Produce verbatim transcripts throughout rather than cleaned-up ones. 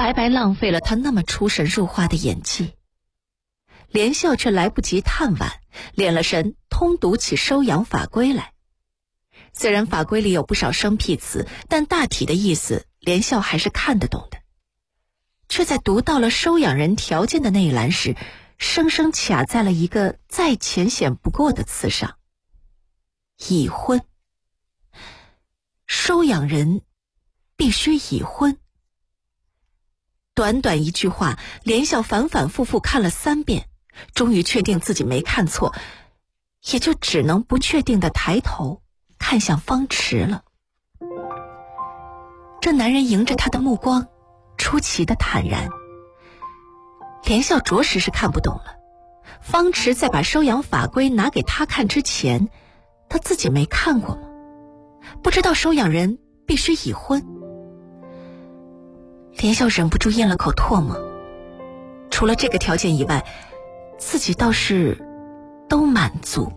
白白浪费了他那么出神入化的演技。连笑却来不及叹惋，敛了神，通读起收养法规来。虽然法规里有不少生僻词，但大体的意思连笑还是看得懂的，却在读到了收养人条件的那一栏时，生生卡在了一个再浅显不过的词上：已婚。收养人必须已婚。短短一句话，连笑反反复复看了三遍，终于确定自己没看错，也就只能不确定地抬头看向方池了。这男人迎着他的目光出奇的坦然。连笑着实是看不懂了，方池在把收养法规拿给他看之前，他自己没看过吗？不知道收养人必须已婚。连笑忍不住咽了口唾沫，除了这个条件以外，自己倒是都满足。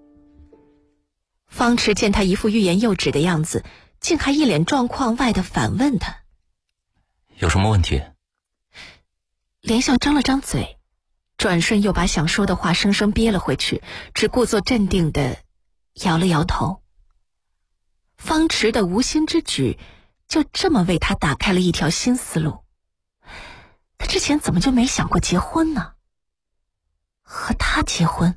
方池见他一副欲言又止的样子，竟还一脸状况外的反问他： 有什么问题？ 连笑张了张嘴，转瞬又把想说的话生生憋了回去，只故作镇定地摇了摇头。方池的无心之举就这么为他打开了一条新思路。他之前怎么就没想过结婚呢？和他结婚？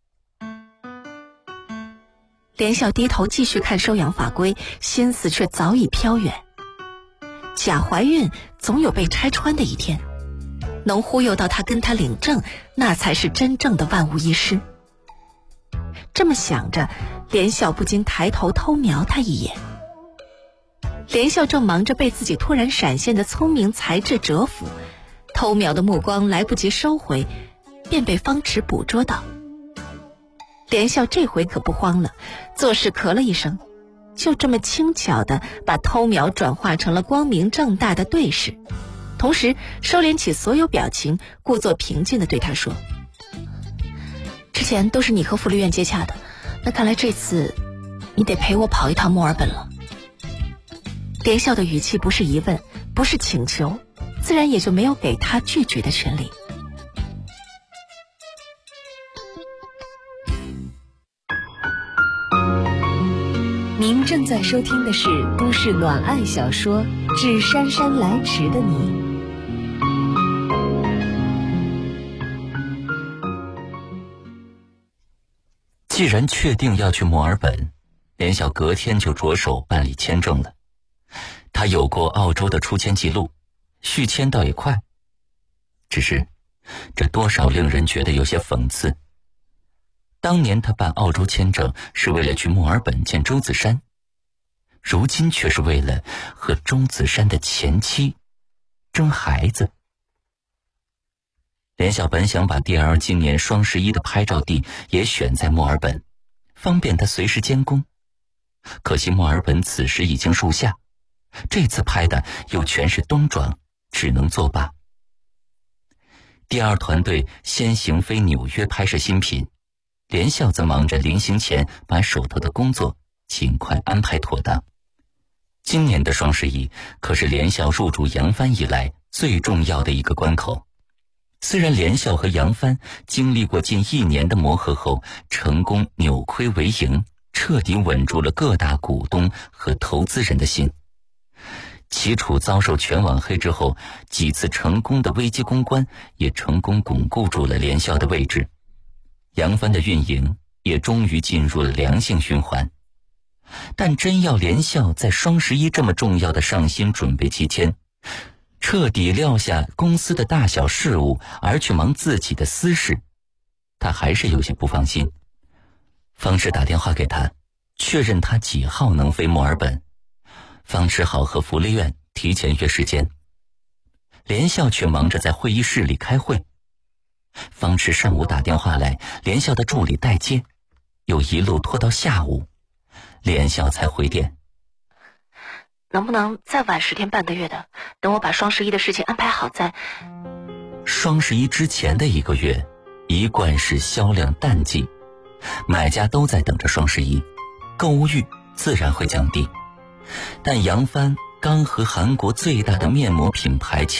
连笑低头继续看收养法规，心思却早已飘远。假怀孕总有被拆穿的一天，能忽悠到他跟他领证，那才是真正的万无一失。这么想着，连笑不禁抬头偷瞄他一眼。连笑正忙着被自己突然闪现的聪明才智折服，偷瞄的目光来不及收回，便被方池捕捉到。连笑这回可不慌了，做事咳了一声，就这么轻巧地把偷瞄转化成了光明正大的对视，同时收敛起所有表情，故作平静地对他说：之前都是你和福利院接洽的，那看来这次你得陪我跑一趟墨尔本了。连笑的语气不是疑问，不是请求，自然也就没有给他拒绝的权利。 您正在收听的是都市暖爱小说《致姗姗来迟的你》。 既然确定要去墨尔本，连笑隔天就着手办理签证了。他有过澳洲的出签记录，续签倒也快。只是这多少令人觉得有些讽刺。当年他办澳洲签证是为了去墨尔本见周子珊，如今却是为了和周子珊的前妻争孩子。连笑本想把 D L 今年双十一的拍照地也选在墨尔本，方便他随时监工。可惜墨尔本此时已经入夏，这次拍的又全是冬装，只能作罢。第二团队先行飞纽约拍摄新品，连笑则忙着临行前把手头的工作尽快安排妥当。今年的双十一可是连笑入驻扬帆以来最重要的一个关口。虽然连笑和扬帆经历过近一年的磨合后，成功扭亏为盈，彻底稳住了各大股东和投资人的心。齐楚遭受全网黑之后，几次成功的危机公关也成功巩固住了连笑的位置。扬帆的运营也终于进入了良性循环。但真要连笑在双十一这么重要的上新准备期间，彻底撂下公司的大小事务而去忙自己的私事，他还是有些不放心。方池打电话给他，确认他几号能飞墨尔本。方池好和福利院提前约时间，连笑却忙着在会议室里开会。方池上午打电话来，连笑的助理代接，又一路拖到下午，连笑才回电： 能不能再晚十天半个月的，等我把双十一的事情安排好再。 双十一之前的一个月一贯是销量淡季，买家都在等着双十一，购物欲自然会降低。但扬帆刚和韩国最大的面膜品牌